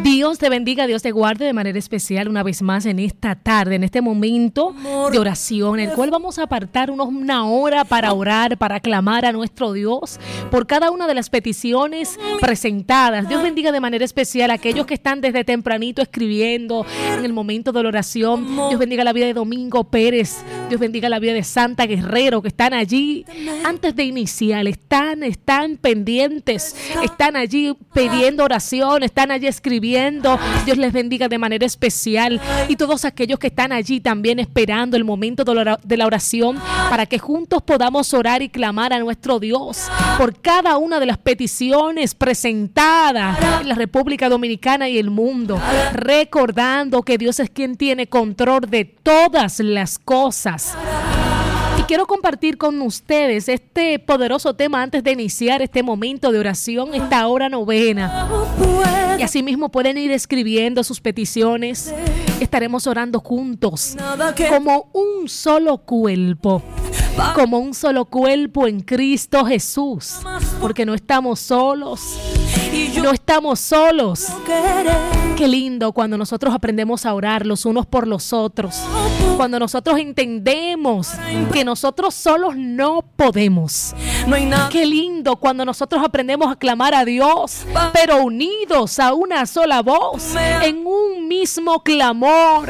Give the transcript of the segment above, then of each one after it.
Dios te bendiga, Dios te guarde de manera especial una vez más en esta tarde, en este momento de oración, en el cual vamos a apartar una hora para orar, para clamar a nuestro Dios por cada una de las peticiones presentadas. Dios bendiga de manera especial a aquellos que están desde tempranito escribiendo en el momento de la oración. Dios bendiga la vida de Domingo Pérez. Dios bendiga la vida de Santa Guerrero, que están allí antes de iniciar, están pendientes, están allí pidiendo oración, están allí escribiendo. Dios les bendiga de manera especial, y todos aquellos que están allí también esperando el momento de la oración para que juntos podamos orar y clamar a nuestro Dios por cada una de las peticiones presentadas en la República Dominicana y el mundo, recordando que Dios es quien tiene control de todas las cosas. Y quiero compartir con ustedes este poderoso tema antes de iniciar este momento de oración, esta hora novena. Y asimismo pueden ir escribiendo sus peticiones. Estaremos orando juntos como un solo cuerpo. Como un solo cuerpo en Cristo Jesús. Porque no estamos solos. No estamos solos. Qué lindo cuando nosotros aprendemos a orar los unos por los otros. Cuando nosotros entendemos que nosotros solos no podemos. Qué lindo cuando nosotros aprendemos a clamar a Dios, pero unidos a una sola voz, en un mismo clamor.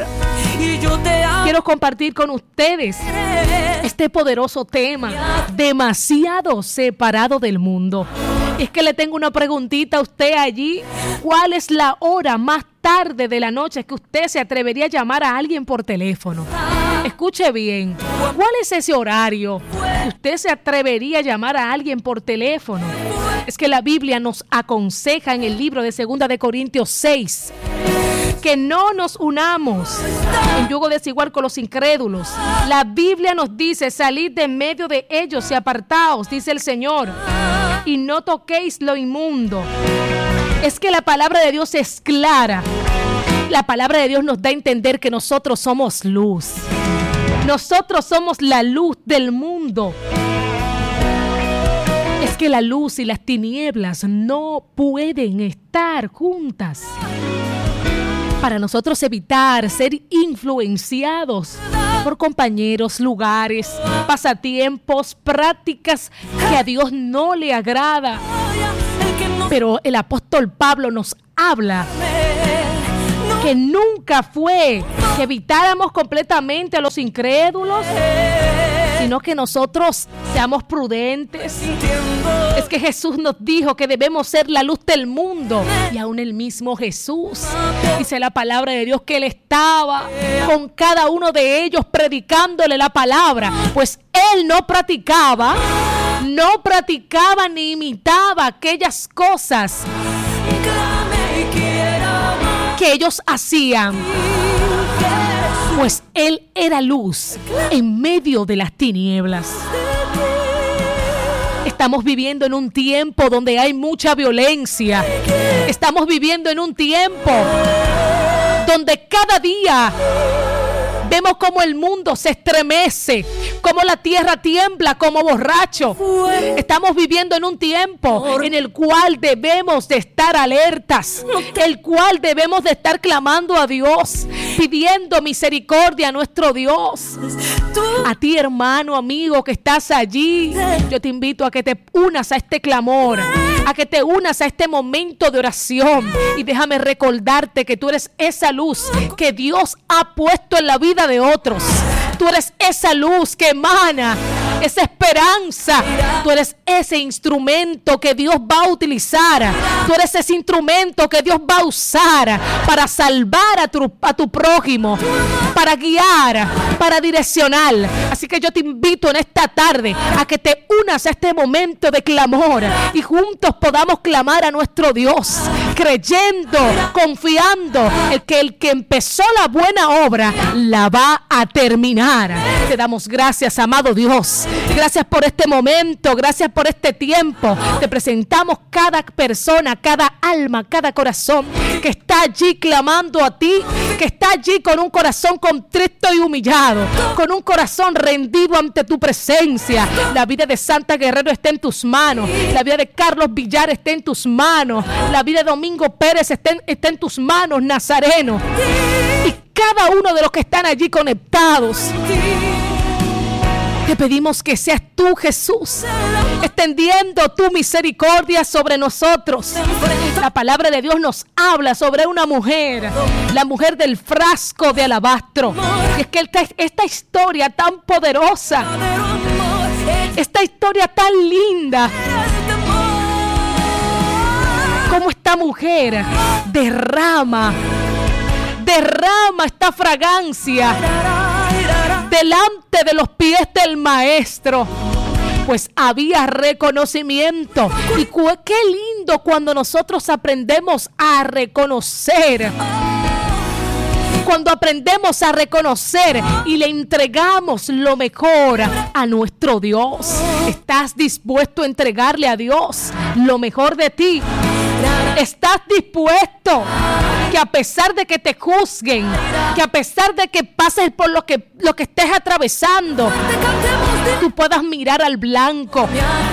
Quiero compartir con ustedes este poderoso tema, demasiado separado del mundo. Es que le tengo una preguntita a usted allí. ¿Cuál es la hora más tarde de la noche que usted se atrevería a llamar a alguien por teléfono? Escuche bien. ¿Cuál es ese horario que usted se atrevería a llamar a alguien por teléfono? Es que la Biblia nos aconseja en el libro de 2 de Corintios 6 que no nos unamos en yugo desigual con los incrédulos. La Biblia nos dice: salid de medio de ellos y apartaos, dice el Señor, y no toquéis lo inmundo. Es que la palabra de Dios es clara. La palabra de Dios nos da a entender que nosotros somos luz. Nosotros somos la luz del mundo. Es que la luz y las tinieblas no pueden estar juntas. Para nosotros evitar ser influenciados por compañeros, lugares, pasatiempos, prácticas que a Dios no le agrada. Pero el apóstol Pablo nos habla que nunca fue que evitáramos completamente a los incrédulos, sino que nosotros seamos prudentes. Es que Jesús nos dijo que debemos ser la luz del mundo, y aún el mismo Jesús, dice la palabra de Dios, que Él estaba con cada uno de ellos predicándole la palabra, pues Él no practicaba ni imitaba aquellas cosas que ellos hacían, pues Él era luz en medio de las tinieblas. Estamos viviendo en un tiempo donde hay mucha violencia. Estamos viviendo en un tiempo donde cada día vemos cómo el mundo se estremece, cómo la tierra tiembla como borracho. Estamos viviendo en un tiempo en el cual debemos de estar alertas, el cual debemos de estar clamando a Dios, pidiendo misericordia a nuestro Dios. A ti, hermano, amigo, que estás allí, yo te invito a que te unas a este clamor, a que te unas a este momento de oración. Y déjame recordarte que tú eres esa luz que Dios ha puesto en la vida de otros. Tú eres esa luz que emana esa esperanza. Tú eres ese instrumento que Dios va a utilizar. Tú eres ese instrumento que Dios va a usar para salvar a tu prójimo, para guiar, para direccionar. Así que yo te invito en esta tarde a que te unas a este momento de clamor y juntos podamos clamar a nuestro Dios, creyendo, confiando en que el que empezó la buena obra la va a terminar. Te damos gracias, amado Dios. Dios. Gracias por este momento, gracias por este tiempo. Te presentamos cada persona, cada alma, cada corazón que está allí clamando a ti, que está allí con un corazón contrito y humillado, con un corazón rendido ante tu presencia. La vida de Santa Guerrero está en tus manos, la vida de Carlos Villar está en tus manos, la vida de Domingo Pérez está en tus manos, Nazareno. Y cada uno de los que están allí conectados, te pedimos que seas tú, Jesús, extendiendo tu misericordia sobre nosotros. La palabra de Dios nos habla sobre una mujer, la mujer del frasco de alabastro. Y es que esta historia tan poderosa, esta historia tan linda, como esta mujer derrama esta fragancia delante de los pies del maestro, pues había reconocimiento. Y qué lindo cuando nosotros aprendemos a reconocer, cuando aprendemos a reconocer y le entregamos lo mejor a nuestro Dios. ¿Estás dispuesto a entregarle a Dios lo mejor de ti? ¿Estás dispuesto que a pesar de que te juzguen, que a pesar de que pases por lo que estés atravesando, tú puedas mirar al blanco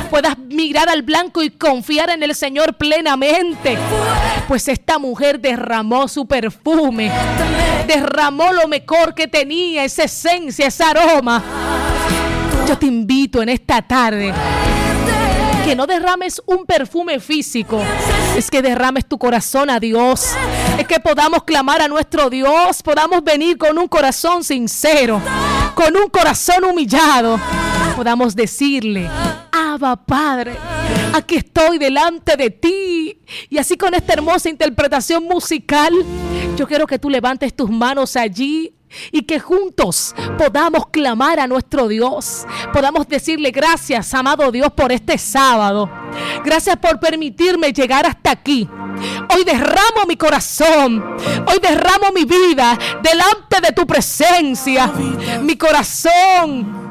y confiar en el Señor plenamente? Pues esta mujer derramó su perfume, derramó lo mejor que tenía, esa esencia, ese aroma. Yo te invito en esta tarde que no derrames un perfume físico, es que derrames tu corazón a Dios, es que podamos clamar a nuestro Dios, podamos venir con un corazón sincero, con un corazón humillado, podamos decirle: Abba, Padre, aquí estoy delante de ti. Y así, con esta hermosa interpretación musical, yo quiero que tú levantes tus manos allí y que juntos podamos clamar a nuestro Dios, podamos decirle: gracias, amado Dios, por este sábado, gracias por permitirme llegar hasta aquí. Hoy derramo mi corazón, hoy derramo mi vida delante de tu presencia. Mi corazón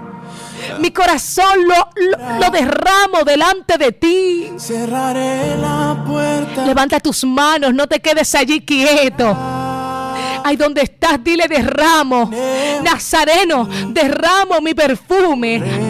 lo derramo delante de ti. Cerraré la puerta. Levanta tus manos, no te quedes allí quieto. Ahí donde estás, dile: derramo, Nazareno, derramo mi perfume